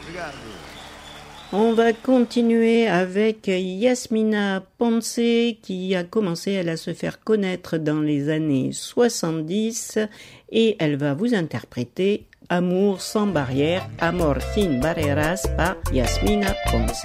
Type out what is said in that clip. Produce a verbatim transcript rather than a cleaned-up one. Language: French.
On va continuer avec Yasmina Ponce qui a commencé elle, à se faire connaître dans les années soixante-dix et elle va vous interpréter Amour sans barrière, Amor sin barreras par Yasmina Ponce.